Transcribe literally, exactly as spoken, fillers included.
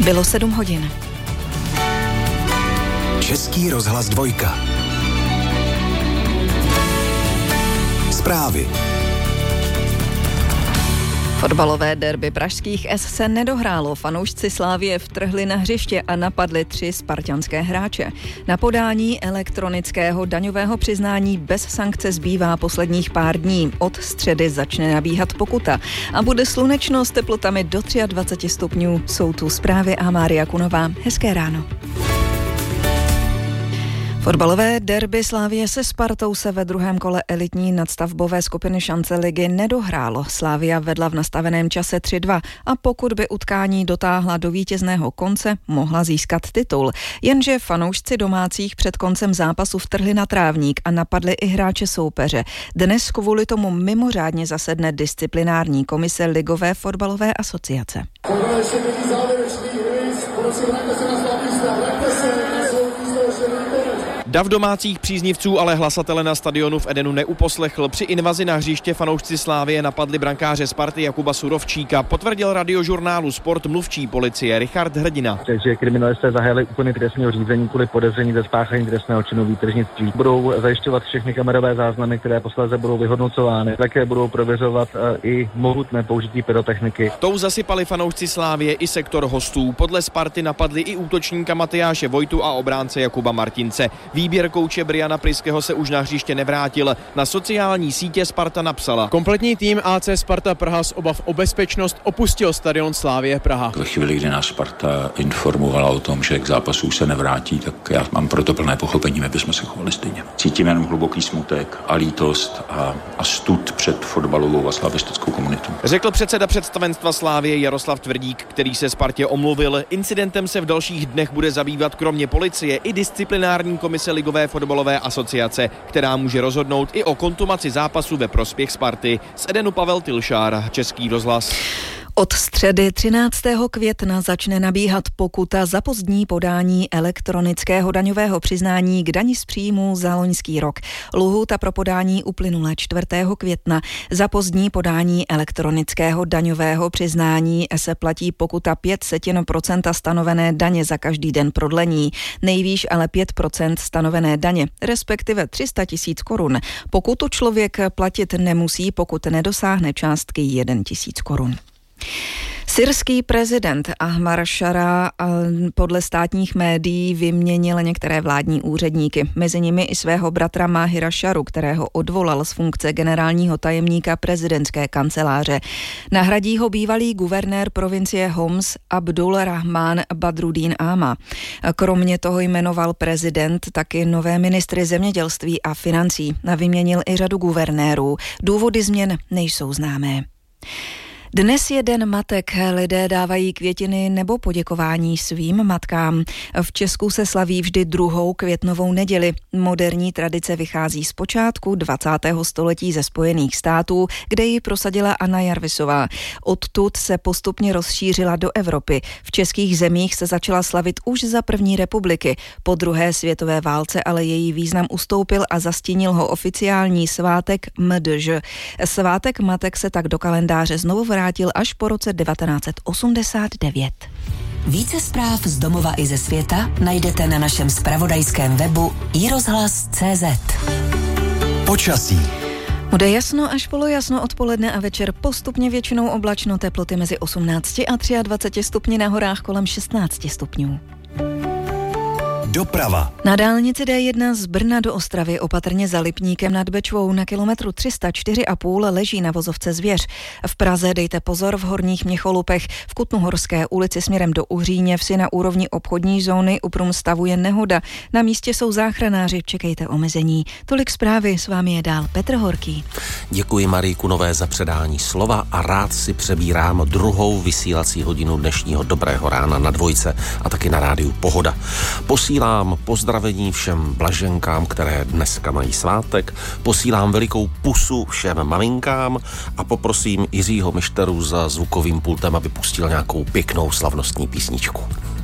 Bylo sedm hodin. Český rozhlas dvojka. Zprávy. Fotbalové derby pražských S se nedohrálo. Fanoušci Slavie vtrhli na hřiště a napadli tři spartanské hráče. Na podání elektronického daňového přiznání bez sankce zbývá posledních pár dní. Od středy začne nabíhat pokuta a bude slunečno s teplotami do dvacet tři stupňů. Jsou tu zprávy a Mária Kunová. Hezké ráno. Fotbalové derby Slavie se Spartou se ve druhém kole elitní nadstavbové skupiny šance ligy nedohrálo. Slavia vedla v nastaveném čase tři dva a pokud by utkání dotáhla do vítězného konce, mohla získat titul. Jenže fanoušci domácích před koncem zápasu vtrhli na trávník a napadli i hráče soupeře. Dnes kvůli tomu mimořádně zasedne disciplinární komise Ligové fotbalové asociace. Dav domácích příznivců ale hlasatele na stadionu v Edenu neuposlechl. Při invazi na hřiště fanoušci Slavie napadli brankáře Sparty Jakuba Surovčíka, potvrdil radiožurnálu Sport mluvčí policie Richard Hrdina. Takže kriminalisté zahájili úkony trestního řízení kvůli podezření ze spáchání trestného činu výtržnictví. Budou zajišťovat všechny kamerové záznamy, které posléze budou vyhodnocovány. Také budou prověřovat i mohutné použití pyrotechniky. Tou zasypali fanoušci Slavie i sektor hostů. Podle Sparty napadli i útočníka Matyáše Vojtu a obránce Jakuba Martince. Výběr kouče Briana Pryského se už na hřiště nevrátil. Na sociální sítě Sparta napsala: kompletní tým A C Sparta Praha z obav o bezpečnost opustil stadion Slavie Praha. Ve chvíli, kdy nás Sparta informovala o tom, že k zápasu se nevrátí, tak já mám proto plné pochopení, my bychom se chovali stejně. Cítím jen hluboký smutek a lítost a, a stud před fotbalovou a slavistickou komunitou. Řekl předseda představenstva Slavie Jaroslav Tvrdík, který se Spartě omluvil. Incidentem se v dalších dnech bude zabývat kromě policie i disciplinární komise Ligové fotbalové asociace, která může rozhodnout i o kontumaci zápasu ve prospěch Sparty. Z Edenu Pavel Tilšár, Český rozhlas. Od středy třináctého května začne nabíhat pokuta za pozdní podání elektronického daňového přiznání k dani z příjmu za loňský rok. Lhůta pro podání uplynula čtvrtého května. Za pozdní podání elektronického daňového přiznání se platí pokuta pět setin procenta stanovené daně za každý den prodlení. Nejvýš ale pět procent stanovené daně, respektive tři sta tisíc korun. Pokutu člověk platit nemusí, pokud nedosáhne částky jeden tisíc korun. Syrský prezident Ahmad Šara podle státních médií vyměnil některé vládní úředníky, mezi nimi i svého bratra Máhira Šaru, kterého odvolal z funkce generálního tajemníka prezidentské kanceláře. Nahradí ho bývalý guvernér provincie Homs Abdul Rahman Badruddin Ama. Kromě toho jmenoval prezident taky nové ministry zemědělství a financí a vyměnil i řadu guvernérů. Důvody změn nejsou známé. Dnes je den matek. Lidé dávají květiny nebo poděkování svým matkám. V Česku se slaví vždy druhou květnovou neděli. Moderní tradice vychází z počátku dvacátého století ze Spojených států, kde ji prosadila Anna Jarvisová. Odtud se postupně rozšířila do Evropy. V českých zemích se začala slavit už za první republiky. Po druhé světové válce ale její význam ustoupil a zastínil ho oficiální svátek M D Ž. Svátek matek se tak do kalendáře znovu vrátil až po roce devatenáct set osmdesát devět. Více zpráv z domova i ze světa najdete na našem zpravodajském webu i rozhlas tečka cé zet. Počasí. Bude jasno až polojasno odpoledne a večer postupně většinou oblačno, teploty mezi osmnáct a dvacet tři stupni, na horách kolem šestnáct stupňů. Doprava. Na dálnici D jedna z Brna do Ostravy opatrně za Lipníkem nad Bečvou na kilometru tři sta čtyři a půl leží na vozovce Zvěř. V Praze dejte pozor v Horních Měcholupech. V Kutnohorské ulici směrem do Uhříně vsi na úrovni obchodní zóny u průmstavu je nehoda. Na místě jsou záchranáři, čekejte omezení. Tolik zprávy, s vámi je dál Petr Horký. Děkuji Marii Kunové za předání slova a rád si přebírám druhou vysílací hodinu dnešního Dobrého rána na Dvojce a taky na rádiu Pohoda. Posílám pozdravení všem blaženkám, které dneska mají svátek, posílám velikou pusu všem maminkám a poprosím Jiřího Mišteru za zvukovým pultem, aby pustil nějakou pěknou slavnostní písničku.